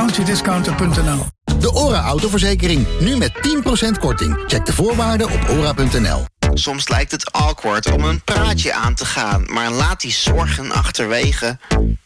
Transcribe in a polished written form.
autodiscounter.nl. De ORA autoverzekering, nu met 10% korting. Check de voorwaarden op ora.nl. Soms lijkt het awkward om een praatje aan te gaan, maar laat die zorgen achterwege.